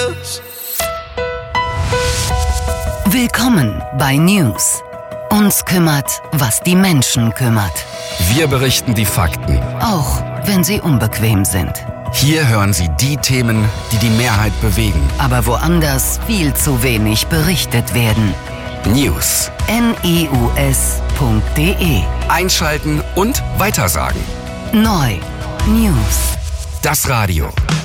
Willkommen bei News. Uns kümmert, was die Menschen kümmert. Wir berichten die Fakten. Auch wenn sie unbequem sind. Hier hören Sie die Themen, die die Mehrheit bewegen. Aber woanders viel zu wenig berichtet werden. News. news.de. Einschalten und weitersagen. Neu. News. Das Radio.